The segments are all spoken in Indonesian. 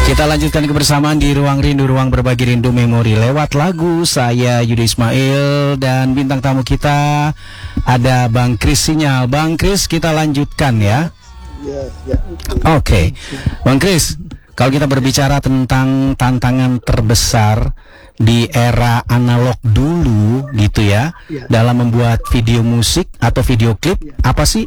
Kita lanjutkan kebersamaan di Ruang Rindu, Ruang Berbagi Rindu Memori lewat lagu. Saya Yudi Ismail dan bintang tamu kita ada Bang Kris Sinyal. Bang Kris, kita lanjutkan ya. Oke. Bang Kris, kalau kita berbicara tentang tantangan terbesar di era analog dulu gitu ya, dalam membuat video musik atau video klip, apa sih?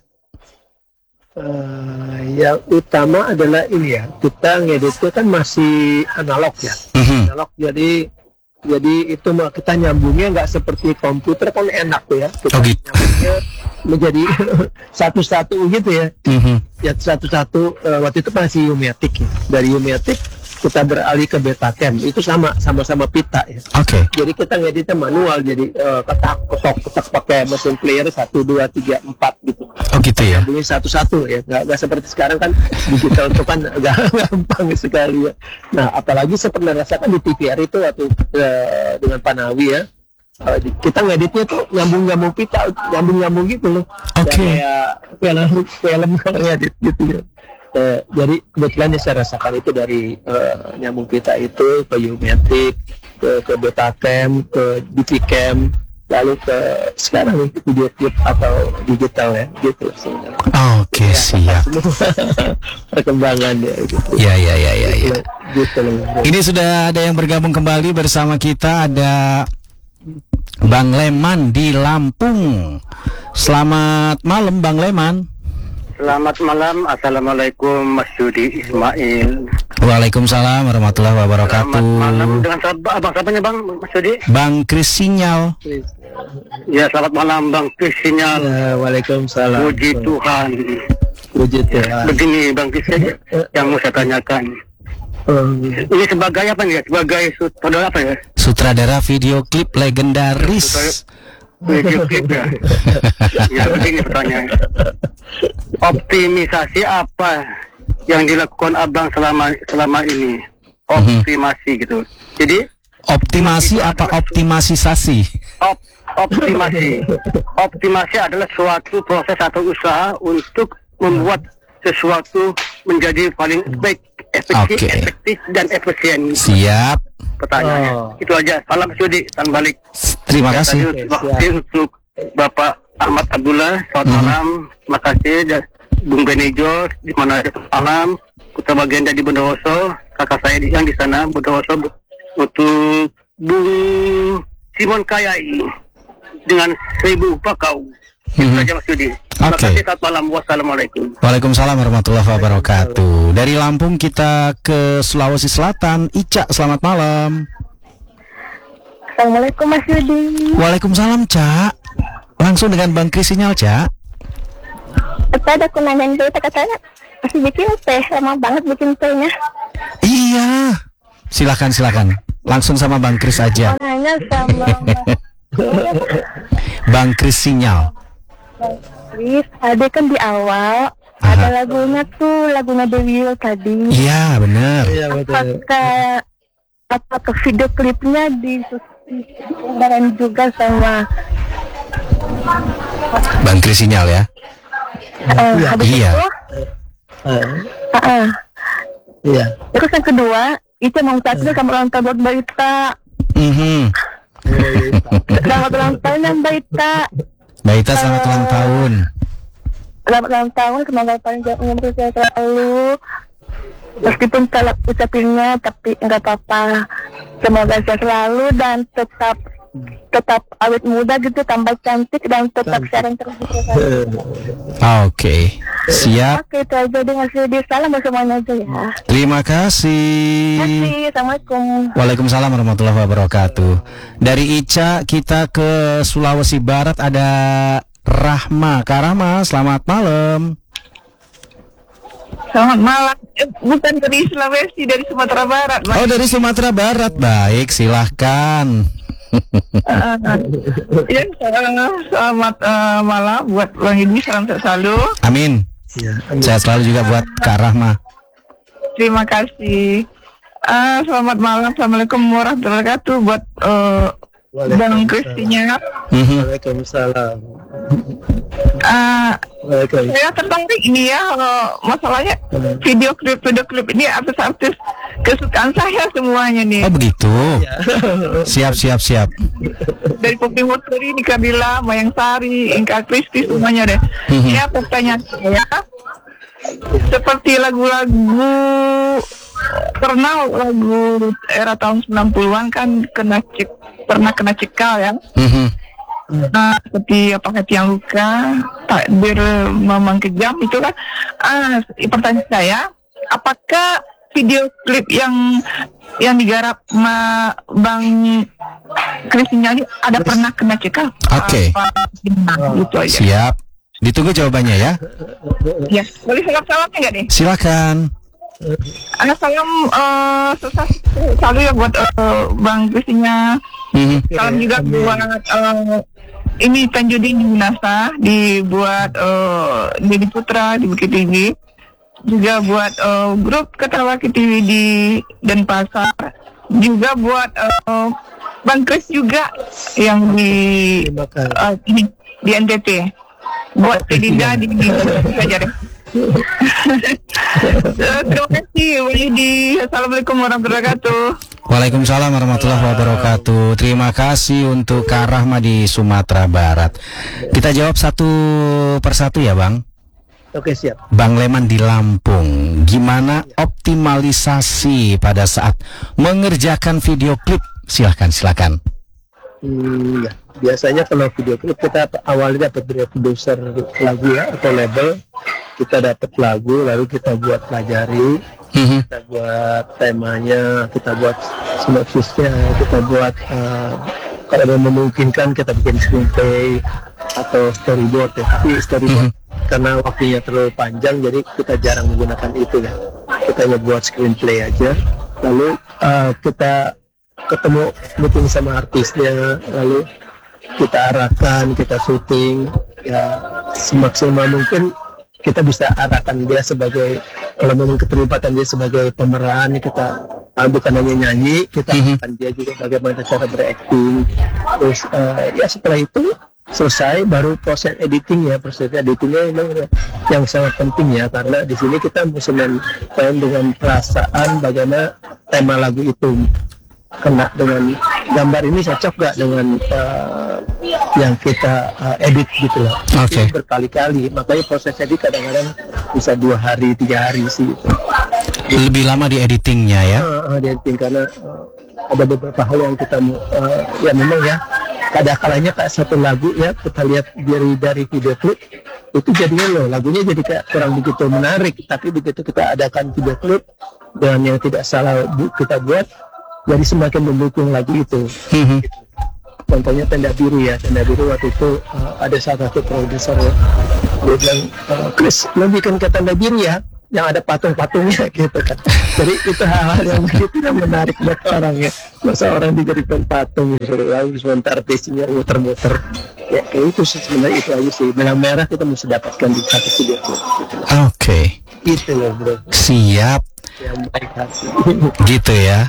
Yang utama adalah ini ya, kita ngeditnya kan masih analog ya, analog, jadi itu kita nyambungnya nggak seperti komputer kan enak tuh ya, kita nyambungnya menjadi satu-satu gitu ya, ya satu-satu. Waktu itu masih Umatic ya. Dari Umatic kita beralih ke Betacam, itu sama-sama pita ya. Jadi kita ngeditnya manual, jadi ketak pakai mesin player 1, 2, 3, 4 gitu. Gitu ya. Nyambungin satu-satu ya, nggak seperti sekarang kan digital itu kan gampang sekali ya. Nah, apalagi saya pernah rasakan di TVR itu waktu dengan Panawi ya. Kita ngeditnya tuh nyambung pita, nyambung gitu loh. Kayak film ngedit gitu ya. Jadi kebetulan saya rasakan itu dari nyambung pita itu ke Umatic, ke Betacam, ke DVCam, lalu ke sekarang nih video klip atau digital ya gitu sebenarnya. Siap. Perkembangannya gitu. Ya. Gitu. Ini sudah ada yang bergabung kembali bersama kita, ada Bang Leman di Lampung. Selamat malam Bang Leman. Selamat malam, assalamualaikum Mas Yudi Ismail. Waalaikumsalam warahmatullahi wabarakatuh. Selamat malam, dengan abang siapanya Bang Mas Yudi? Bang Kris Sinyal. Ya, selamat malam Bang Kris Sinyal. Ya, waalaikumsalam. Puji Tuhan. Puji Tuhan. Begini Bang Kris yang mau saya tanyakan. Ini sebagai apa nih ya? Sebagai sutradara apa ya? Sutradara video klip legendaris. Video klip ya. Ya, begini pertanyaan. Optimisasi apa yang dilakukan Abang selama ini? Optimasi gitu. Jadi optimasi apa optimisasi? Optimasi adalah suatu proses atau usaha untuk membuat sesuatu menjadi paling baik, efektif dan efisien. Siap. Pertanyaannya itu aja. Salam Yudi, salam balik. Terima kasih. Untuk Bapak Ahmad Abdullah, selamat malam. Terima kasih. Dan Bung Benijo di mana malam. Kuta bagian dari Bondowoso, kakak saya yang di sana Bondowoso. Untuk Bung Simon Kayai dengan 1000 bakau. Itu saja Mas Yudi. Terima kasih, selamat malam. Wassalamualaikum. Waalaikumsalam warahmatullahi wabarakatuh. Dari Lampung kita ke Sulawesi Selatan. Ica, selamat malam. Assalamualaikum Mas Yudi. Waalaikumsalam Cak. Langsung dengan Bang Kris Sinyal Cak. Tadi aku nanyain dulu, katanya masih bikin teh, lama banget bikin tehnya. Iya. Silakan. Langsung sama Bang Kris aja. Nanya sama Bang Kris Sinyal. Kris, ada kan di awal ada lagunya Dewi tadi. Iya benar. Apakah video klipnya disusun juga sama Bang Kris Sinyal ya? Iya. Iya. Terus yang kedua, itu mau satu sama ulang tahun buat Mbak Ita. Selamat ulang tahun ya Mbak Ita. Mbak Ita, selamat ulang tahun. Selamat ulang tahun, semoga panjang umur saya selalu. Meskipun salah ucapinnya, tapi enggak apa-apa. Semoga saya selalu dan tetap awet muda gitu, tambah cantik dan tetap sharing terus. Siap. Oke, itu aja dengan Yudi. Salam buat semuanya aja ya. Terima kasih. Assalamualaikum. Waalaikumsalam warahmatullahi wabarakatuh. Dari Ica kita ke Sulawesi Barat, ada Rahma. Kak Rahma, selamat malam. Selamat malam. Bukan dari Sulawesi, dari Sumatera Barat. Oh, dari Sumatera Barat. Baik, silahkan. Ya, selamat malam buat Bang Yudi, salam sehat selalu. Amin. Sehat selalu juga buat Kak Rahma. Terima kasih. Selamat malam, assalamualaikum warahmatullahi wabarakatuh buat Bang Kris Sinyal. Waalaikumsalam. Oke. Saya tertarik ini ya, masalahnya video klip ini artis-artis kesukaan saya semuanya nih. Oh begitu. Siap. Dari Poppy Muturi, Nika Bila, Mayang Sari, Inka Kristi, semuanya deh. Ya, pertanyaan saya, seperti lagu-lagu pernah lagu era tahun 90-an kan pernah kena cekal ya. Nah, seperti apakah Tiang Luka, Takdir Mamang Kejam itu kan. Pertanyaan saya, apakah video klip yang digarap Bang Kris nyanyi ada pernah kena cekal? Oke. Gitu aja. Siap. Ditunggu jawabannya ya. Ya, boleh salam-salamnya nggak nih? Silakan. Salam sukses selalu ya buat Bang Krisnya. Salam juga buat ini Tanjudin Yunasa, dibuat Deddy Putra di Bukit Tinggi, juga buat grup Ketawa TV di Denpasar, juga buat Bang Kris juga yang di NTT, buat Dedida di saja deh. Terima kasih Widi. Assalamualaikum warahmatullahi wabarakatuh. Waalaikumsalam warahmatullahi wabarakatuh. Terima kasih untuk Kak Rahma di Sumatera Barat. Kita jawab satu persatu ya Bang. Oke, siap. Bang Leman di Lampung, gimana optimalisasi pada saat mengerjakan video klip? Silakan. Ya. Biasanya kalau video klip kita awalnya dapat dari produser lagu ya atau label, kita dapat lagu lalu kita buat pelajari, kita buat temanya, kita buat sinopsisnya, kita buat kalau memungkinkan kita bikin screenplay atau storyboard ya. Tapi storyboard karena waktunya terlalu panjang jadi kita jarang menggunakan itu ya. Kita hanya buat screenplay aja, lalu kita ketemu meeting sama artisnya, lalu kita arahkan, kita syuting ya semaksimal mungkin. Kita bisa arahkan dia sebagai, kalau memang keterlibatan dia sebagai pemeran, kita bukan hanya nyanyi, kita arahkan dia juga bagaimana cara berakting. Terus ya setelah itu selesai baru proses editing ya. Proses editingnya memang yang sangat penting ya, karena di sini kita mesti main dengan perasaan bagaimana tema lagu itu kena dengan gambar ini cocok gak dengan yang kita edit gitu loh. Oke. Berkali-kali, makanya proses edit kadang-kadang bisa 2 hari 3 hari sih. Lebih lama di editingnya ya. Di editing karena ada beberapa hal yang kita ya memang ya kadang-kalanya kayak satu lagu ya kita lihat dari video klip itu jadinya loh lagunya jadi kayak kurang begitu menarik, tapi begitu kita adakan video klip dengan yang tidak salah kita buat jadi semakin mendukung lagu itu. Contohnya Tenda Biru ya, Tenda Biru waktu itu ada salah satu produser dia bilang, Kris lo bikin ke Tenda Biru ya yang ada patung-patungnya gitu kan. Jadi itu hal-hal yang begitu yang menarik buat orang ya. Masa orang dijadikan patung gitu, lalu sementara artisnya muter-muter ya kayak itu sebenarnya itu aja sih. Benang merah kita mesti dapatkan di satu video gitu. Oke. Itu loh bro. Siap. Yang baik hati. Gitu ya.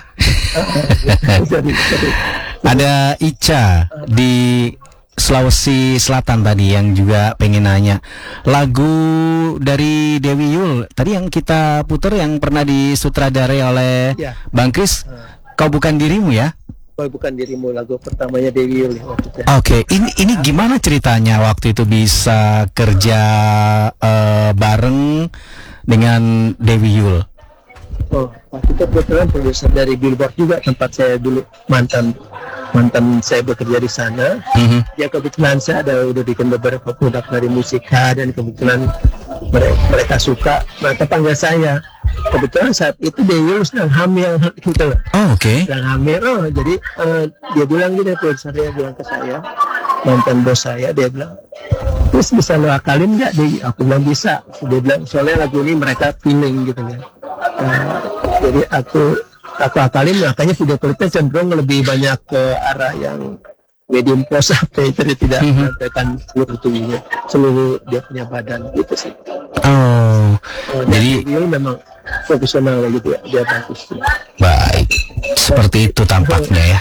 Ada Ica di Sulawesi Selatan tadi yang juga pengen nanya lagu dari Dewi Yul tadi yang kita putar yang pernah disutradarai oleh Bang Kris, Kau Bukan Dirimu ya? Kau Bukan Dirimu, lagu pertamanya Dewi Yul. Oke, ini gimana ceritanya waktu itu bisa kerja bareng dengan Dewi Yul? Oh, waktu itu kebetulan produser dari Billboard juga tempat saya dulu mantan saya bekerja di sana. Ya kebetulan saya udah bikin beberapa produk dari musika dan kebetulan mereka suka, mereka panggil saya. Kebetulan saat itu Dewi sedang hamil gitu loh. Oh, oke. Sedang hamil. Jadi dia bilang gitu, produsernya bilang ke saya, mantan bos saya, dia bilang, terus bisa lo akalin nggak? Aku bilang bisa. Dia bilang soalnya lagu ini mereka feeling gitu kan. Jadi aku akalin, makanya video klipnya cenderung lebih banyak ke arah yang medium close up, jadi tidak menampilkan seluruh tubuhnya, seluruh dia punya badan gitu sih. Oh, jadi dia memang profesional gitu ya, dia bagus. baik. Seperti itu tampaknya ya.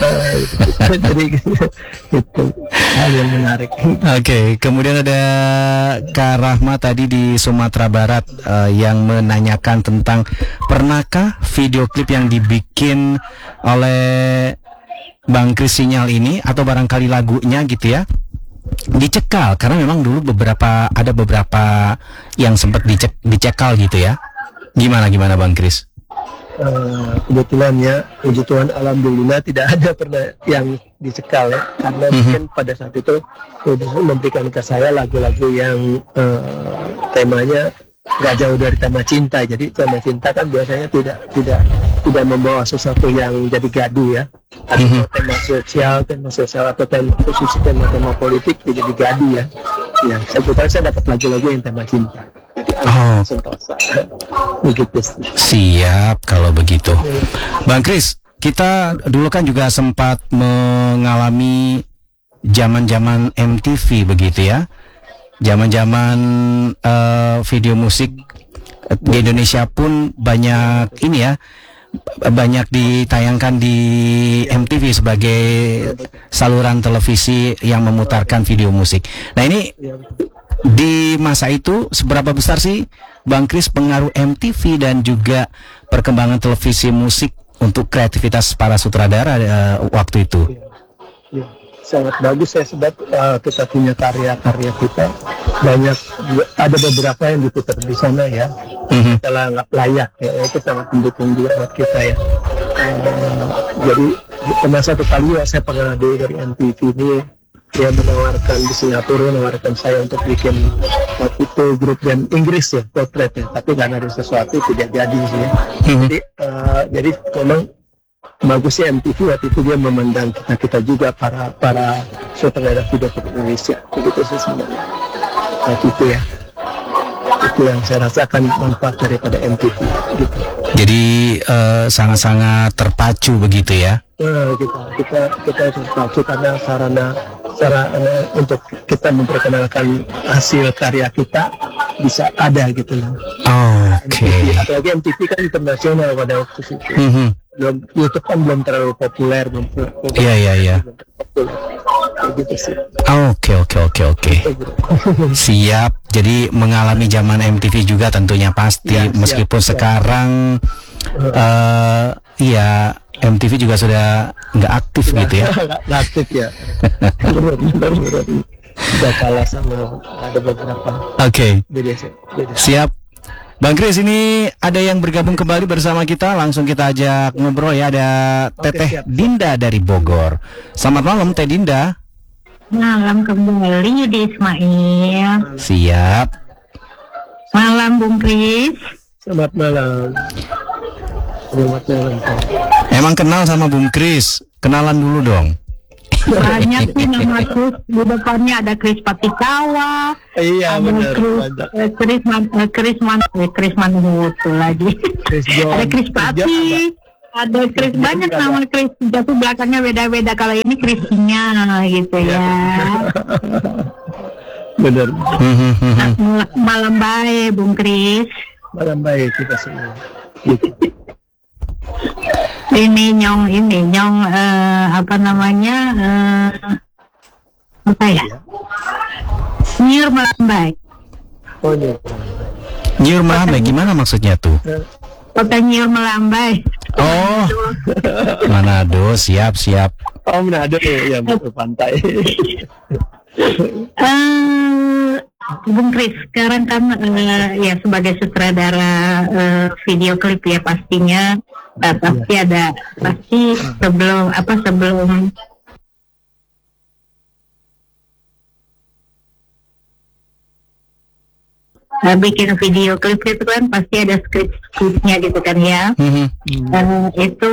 Jadi itu hal yang menarik. Oke, kemudian ada Kak Rahma tadi di Sumatera Barat yang menanyakan tentang pernahkah video klip yang dibikin oleh Bang Kris Sinyal ini atau barangkali lagunya gitu ya dicekal, karena memang dulu ada beberapa yang sempat dicekal gitu ya. Gimana Bang Kris? Kebetulan ya, puji Tuhan alhamdulillah tidak ada pernah yang dicekal ya, karena mungkin pada saat itu produser memberikan ke saya lagu-lagu yang temanya nggak jauh dari tema cinta. Jadi tema cinta kan biasanya tidak membawa sesuatu yang jadi gaduh ya. Atau tema sosial atau tema politik tidak jadi gaduh ya. Ya, sebetulnya saya dapat lagu-lagu yang tema cinta. Oh, Sentosa. Begitu. siap kalau begitu. Bang Kris, kita dulu kan juga sempat mengalami zaman-zaman MTV begitu ya. Zaman-zaman video musik di Indonesia pun banyak ini ya, banyak ditayangkan di MTV sebagai saluran televisi yang memutarkan video musik. Nah ini di masa itu seberapa besar sih Bang Kris pengaruh MTV dan juga perkembangan televisi musik untuk kreativitas para sutradara waktu itu? Ya, sangat bagus ya, sebab kita punya karya-karya kita banyak, ada beberapa yang diputar di sana ya, setelah nggak layak ya, itu sangat mendukung juga buat kita ya. Jadi pernah satu kali ya saya pernah dari MTV ini, dia menawarkan di Singapura, menawarkan saya untuk bikin waktu itu grup band Inggris ya, potret ya, tapi karena ada sesuatu tidak jadi sih ya. Jadi memang bagusnya MTV waktu itu dia memandang kita juga para sutradara video di Indonesia, begitu sih sebenarnya. Itu ya, itu yang saya rasakan manfaat daripada MTV gitu. Jadi sangat-sangat terpacu begitu ya? Kita terpacu karena sarana untuk kita memperkenalkan hasil karya kita bisa ada gitu loh. Oke. Apalagi MTV kan internasional pada waktu itu. YouTube kan belum terlalu populer, Iya. Gitu sih. Oke. Siap. Jadi mengalami zaman MTV juga tentunya pasti, Ya, meskipun siap. sekarang iya MTV juga sudah nggak aktif gitu ya. Nggak aktif ya. Benar. Udah kalah sama ada beberapa. Oke. Beda. Siap. Bang Kris, ini ada yang bergabung kembali bersama kita. Langsung kita ajak ngobrol ya. Ada Teteh siap. Dinda dari Bogor. Selamat malam Teh Dinda. Malam kembali Yudi Ismail. Siap. Malam Bung Kris. Selamat malam. Emang kenal sama Bung Kris? Kenalan dulu dong. Banyak sih nama Kris. Di depannya ada Kris Patikawa. Iya Ada benar. Kris Manhutu lagi. Ada Kris Pati. Ada Kris, banyak nama Kris. Tapi belakangnya beda-beda. Kalau ini Krisnya gitu ya. Benar. Malam baik Bung Kris. Malam baik kita semua. Ini nyong apa namanya apa ya? Nyur melambai. Oh iya. Nyur melambai gimana maksudnya tuh? Kota Nyur melambai. Oh, Manado, siap. Oh Manado ya, betul pantai. Bung Kris, sekarang kan ya sebagai sutradara video klip ya pastinya pasti sebelum bikin video klip itu kan pasti ada skripnya gitu kan ya. Itu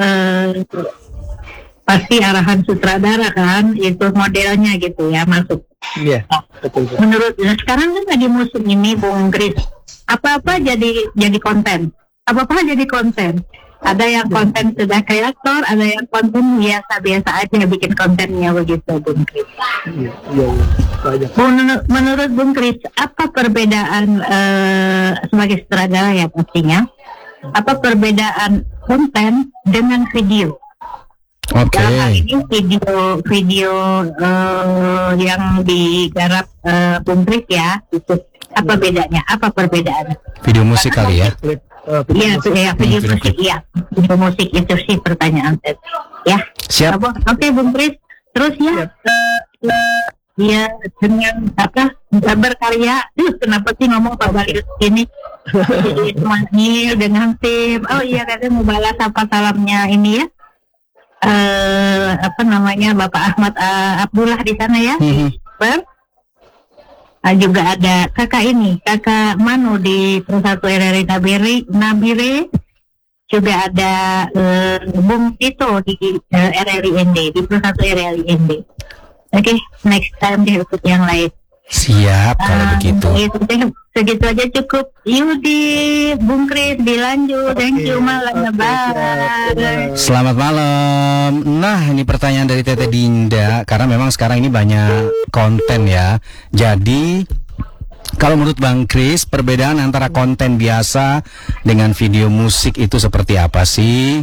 pasti arahan sutradara kan, itu modelnya gitu ya masuk. Iya, betul. Menurut sekarang kan lagi musim ini Bung Kris, apa-apa jadi konten. Ada yang konten sudah kreator, ada yang konten biasa-biasa aja bikin kontennya begitu, Bung Kris. Iya, banyak. Menurut Bung Kris, apa perbedaan sebagai sutradara ya pastinya? Apa perbedaan konten dengan video? Oke. Dalam hal ini video yang digarap Bung Kris ya, itu apa bedanya? Apa perbedaannya? Video musik kali ya. Iya, video musik, iya. Video musik itu sih pertanyaan saya. Ya. Siap. Oke, Bung Kris. Terus ya, dia dengan apa berkarya. Kenapa sih ngomong Pak Balius ini? Ismail dengan tim. Oh iya, katanya mau balas apa salamnya ini ya. Apa namanya Bapak Ahmad Abdullah di sana ya. Juga ada kakak Manu di Persatu RRI Nabire, juga ada Bung Tito di RRI ND, di Persatu RRI ND. Oke, next time dia ikut yang lain. Siap kalau begitu. Segitu aja cukup. Yudi, Bung Kris dilanjut. Thank you, malam lebaran. Selamat malam. Nah, ini pertanyaan dari Tete Dinda, karena memang sekarang ini banyak konten ya. Jadi kalau menurut Bang Kris, perbedaan antara konten biasa dengan video musik itu seperti apa sih?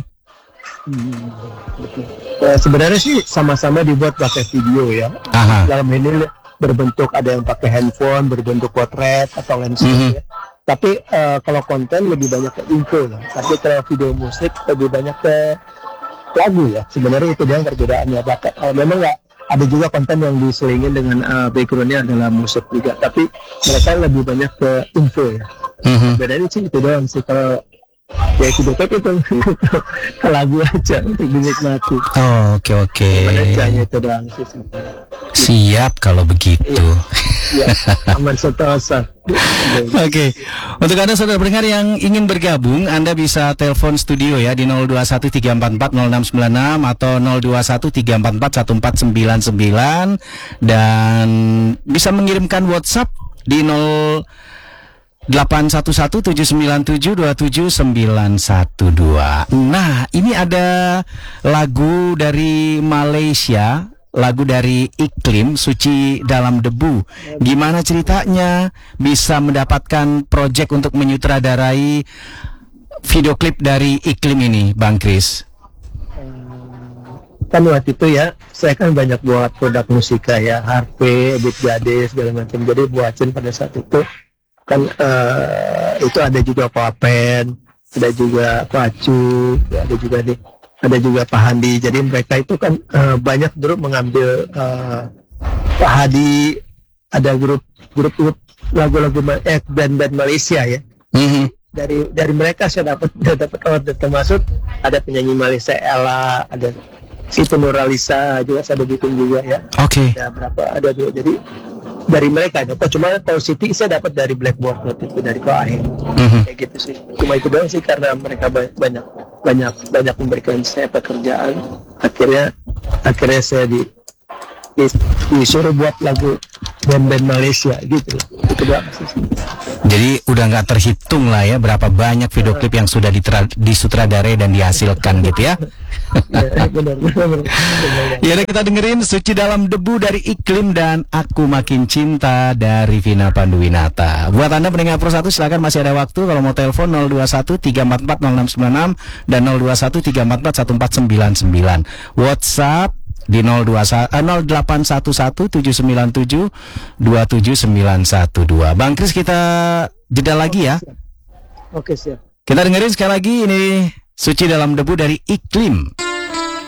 Sebenarnya sih sama-sama dibuat pakai video ya. Aha. Dalam ini berbentuk ada yang pakai handphone, berbentuk potret atau landscape ya. Tapi kalau konten lebih banyak ke info ya. Tapi kalau video musik lebih banyak ke lagu ya. Sebenarnya itu dia perbedaannya. Memang nggak ada juga konten yang diselingin dengan backgroundnya adalah musik juga. Tapi mereka lebih banyak ke info ya. Bedanya sih itu doang sih. Kalau ya video klip itu ke lagu aja untuk dinikmati. Oke. Hanya itu doang sih. Siap kalau begitu. Ya, aman sentosa. Oke. Untuk Anda saudara pendengar yang ingin bergabung, Anda bisa telepon studio ya di 0213440696 atau 0213441499 dan bisa mengirimkan WhatsApp di 811-797-27912. Nah, ini ada lagu dari Malaysia, lagu dari Iklim, Suci Dalam Debu. Gimana ceritanya bisa mendapatkan proyek untuk menyutradarai video klip dari Iklim ini, Bang Kris? Kan waktu itu ya, saya kan banyak buat produk musika ya, HP, Beat Gade, segala macam. Jadi buatin pada saat itu kan itu ada juga Papen, ada juga Pacu, ya, ada juga Pak Handi. Jadi mereka itu kan banyak grup mengambil Pak Hadi, ada grup lagu-lagu band-band Malaysia ya. Dari mereka saya dapat order, termasuk ada penyanyi Malaysia Ella, ada Siti Nuralisa juga saya bikin juga ya. Oke. Ya berapa ada juga. Jadi dari mereka dapat, cuma kalau Siti saya dapat dari Blackboard waktu itu, dari Koahe. Kayak gitu sih. Cuma itu doang sih, karena mereka banyak memberikan saya pekerjaan. Akhirnya saya disuruh buat lagu band-band Malaysia gitu. Itu doang sih. Jadi udah nggak terhitung lah ya berapa banyak video klip yang sudah disutradarai dan dihasilkan gitu ya. Benar. Ya udah, kita dengerin Suci Dalam Debu dari Iklim dan Aku Makin Cinta dari Vina Panduwinata. Buat Anda pendengar Pro 1, silakan masih ada waktu kalau mau telepon 0213440696 dan 0213441499. WhatsApp di 0811-797-27912. Bang Kris, kita jeda lagi ya. Oke, siap. Kita dengerin sekali lagi ini Suci Dalam Debu dari Iklim.